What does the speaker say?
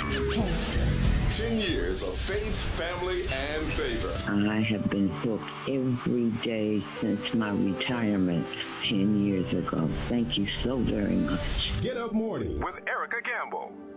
10 years of faith, family, and favor. I have been hooked every day since my retirement 10 years ago. Thank you so very much. Get Up Mornings with Erica Campbell.